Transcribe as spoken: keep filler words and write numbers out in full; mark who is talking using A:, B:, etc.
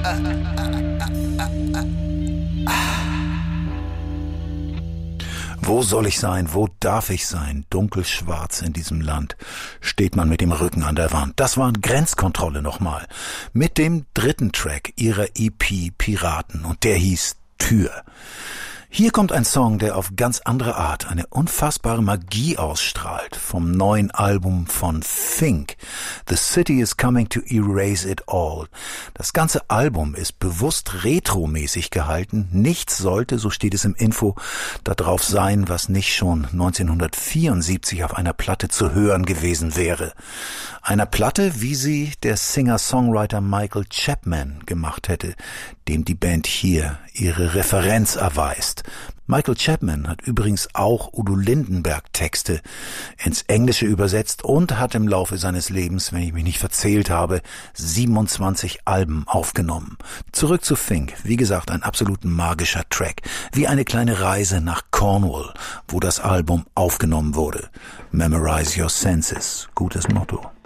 A: Wo soll ich sein? Wo darf ich sein? Dunkelschwarz in diesem Land steht man mit dem Rücken an der Wand. Das war Grenzkontrolle nochmal. Mit dem dritten Track ihrer E P Piraten und der hieß Tür. Hier kommt ein Song, der auf ganz andere Art eine unfassbare Magie ausstrahlt, vom neuen Album von Fink. The City is Coming to Erase It All. Das ganze Album ist bewusst retromäßig gehalten. Nichts sollte, so steht es im Info, da drauf sein, was nicht schon neunzehnhundertvierundsiebzig auf einer Platte zu hören gewesen wäre. Einer Platte, wie sie der Singer-Songwriter Michael Chapman gemacht hätte, dem die Band hier ihre Referenz erweist. Michael Chapman hat übrigens auch Udo Lindenberg Texte ins Englische übersetzt und hat im Laufe seines Lebens, wenn ich mich nicht verzählt habe, siebenundzwanzig Alben aufgenommen. Zurück zu Fink. Wie gesagt, ein absolut magischer Track. Wie eine kleine Reise nach Cornwall, wo das Album aufgenommen wurde. Memorize your senses. Gutes Motto.